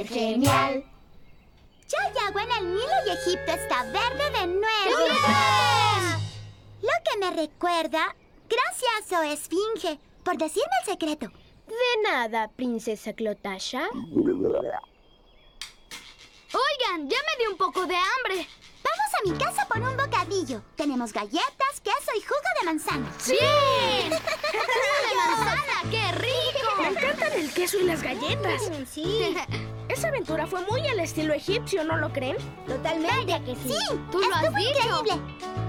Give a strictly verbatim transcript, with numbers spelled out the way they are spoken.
Genial. Ya hay agua en el Nilo y Egipto está verde de nuevo. ¡Bien! Lo que me recuerda, gracias, oh Esfinge, por decirme el secreto. De nada, princesa Clotasha. Oigan, ya me dio un poco de hambre. Vamos a mi casa por un bocadillo. Tenemos galletas, queso y jugo de manzana. ¡Bien! ¡Jugo de manzana! ¡Qué rico! Me encantan el queso y las galletas. Sí, Esa aventura fue muy al estilo egipcio, ¿no lo creen? totalmente. Que sí. Sí, Tú lo has estuvo dicho. increíble.